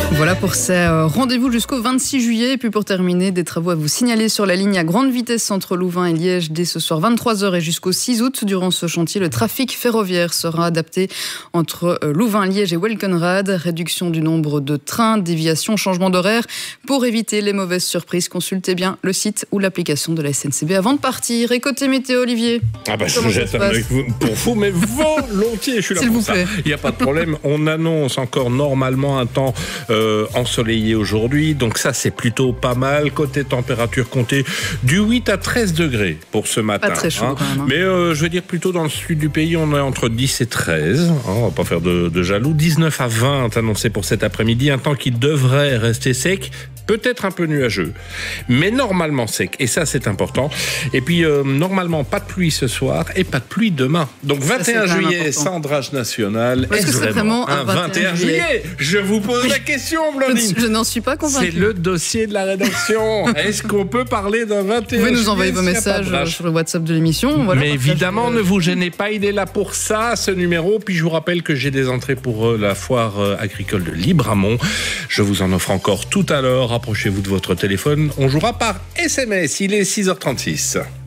Voilà pour ces rendez-vous jusqu'au 26 juillet. Et puis pour terminer, des travaux à vous signaler sur la ligne à grande vitesse entre Louvain et Liège dès ce soir 23h et jusqu'au 6 août. Durant ce chantier, le trafic ferroviaire sera adapté entre Louvain, Liège et Welkenrad. Réduction du nombre de trains, déviation, changement d'horaire. Pour éviter les mauvaises surprises, consultez bien le site ou l'application de la SNCB avant de partir. Et côté météo, Olivier, je jette un œil pour vous, mais volontiers, je suis là s'il pour vous ça. plaît. Il n'y a pas de problème. On annonce encore normalement un temps ensoleillé aujourd'hui, donc ça c'est plutôt pas mal. Côté température, comptez du 8 à 13 degrés pour ce matin. Pas très chaud quand même. Mais je veux dire plutôt dans le sud du pays, on est entre 10 et 13. On va pas faire de jaloux. 19 à 20 annoncé pour cet après-midi. Un temps qui devrait rester sec. Peut-être un peu nuageux, mais normalement sec. Et ça, c'est important. Et puis, normalement, pas de pluie ce soir et pas de pluie demain. Donc, 21 juillet, sandrage national. Est-ce que c'est vraiment un 21 juillet? Je vous pose la question, Blandine. Je n'en suis pas convaincue. C'est le dossier de la rédaction. Est-ce qu'on peut parler d'un 21 juillet? Vous pouvez nous envoyer vos messages sur le WhatsApp de l'émission. Voilà, mais évidemment, ne vous gênez pas. Il est là pour ça, ce numéro. Puis, je vous rappelle que j'ai des entrées pour la foire agricole de Libramont. Je vous en offre encore tout à l'heure. Rapprochez-vous de votre téléphone. On jouera par SMS. Il est 6h36.